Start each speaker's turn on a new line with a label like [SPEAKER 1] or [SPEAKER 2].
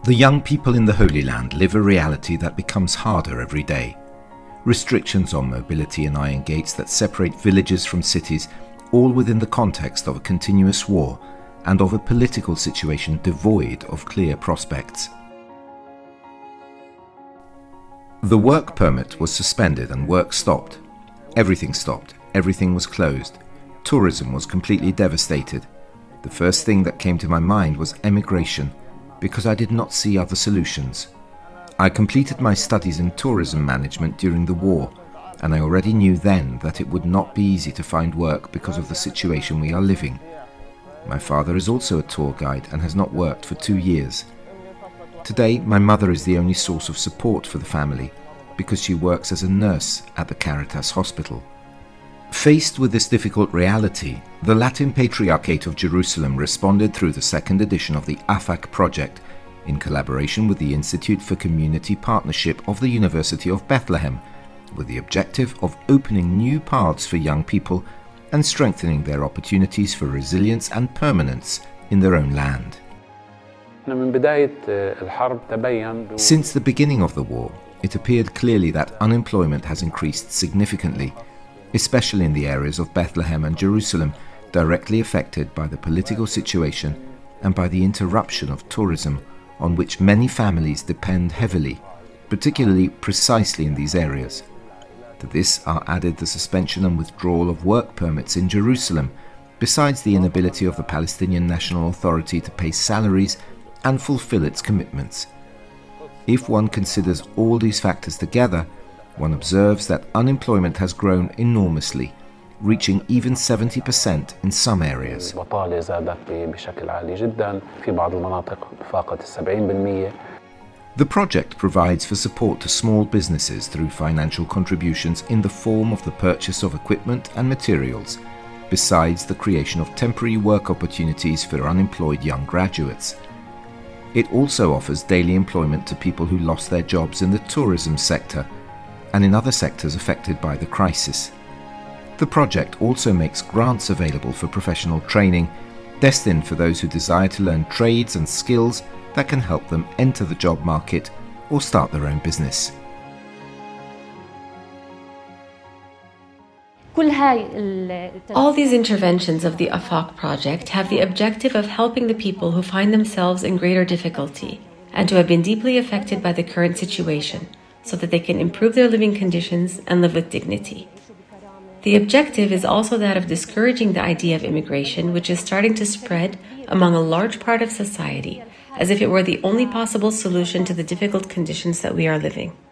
[SPEAKER 1] The young people in the Holy Land live a reality that becomes harder every day. Restrictions on mobility and iron gates that separate villages from cities, all within the context of a continuous war and of a political situation devoid of clear prospects. The work permit was suspended and work stopped. Everything stopped. Everything was closed. Tourism was completely devastated. The first thing that came to my mind was emigration, because I did not see other solutions. I completed my studies in tourism management during the war, and I already knew then that it would not be easy to find work because of the situation we are living. My father is also a tour guide and has not worked for 2 years. Today, my mother is the only source of support for the family, because she works as a nurse at the Caritas hospital. Faced with this difficult reality, the Latin Patriarchate of Jerusalem responded through the second edition of the AFAC project, in collaboration with the Institute for Community Partnership of the University of Bethlehem, with the objective of opening new paths for young people and strengthening their opportunities for resilience and permanence in their own land. Since the beginning of the war, it appeared clearly that unemployment has increased significantly, especially in the areas of Bethlehem and Jerusalem, directly affected by the political situation and by the interruption of tourism, on which many families depend heavily, particularly precisely in these areas. To this are added the suspension and withdrawal of work permits in Jerusalem, besides the inability of the Palestinian National Authority to pay salaries and fulfill its commitments. If one considers all these factors together, one observes that unemployment has grown enormously, reaching even 70% in some areas. The project provides for support to small businesses through financial contributions in the form of the purchase of equipment and materials, besides the creation of temporary work opportunities for unemployed young graduates. It also offers daily employment to people who lost their jobs in the tourism sector and in other sectors affected by the crisis. The project also makes grants available for professional training, destined for those who desire to learn trades and skills that can help them enter the job market or start their own business.
[SPEAKER 2] All these interventions of the AFAC project have the objective of helping the people who find themselves in greater difficulty and who have been deeply affected by the current situation, so that they can improve their living conditions and live with dignity. The objective is also that of discouraging the idea of immigration, which is starting to spread among a large part of society, as if it were the only possible solution to the difficult conditions that we are living.